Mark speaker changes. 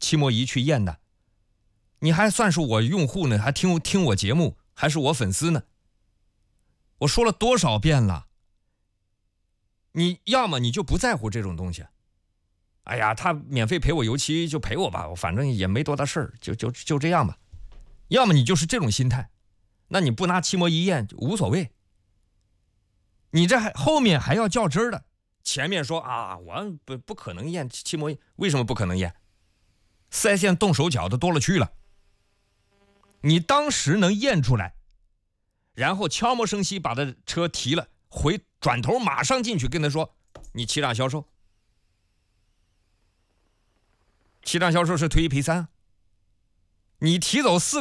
Speaker 1: 漆膜仪去验的，你还算是我用户呢，还听我节目，还是我粉丝呢。我说了多少遍了，你要么你就不在乎这种东西，哎呀，他免费赔我油漆就赔我吧，我反正也没多大事儿，就这样吧。要么你就是这种心态，那你不拿漆膜仪验无所谓。你这后面还要较真儿的，前面说啊，我不可能验漆膜仪，为什么不可能验？4S店动手脚的多了去了。你当时能验出来，然后悄无声息把他车提了，转头马上进去跟他说，你欺诈销售。欺诈销售是退1赔3，你提走4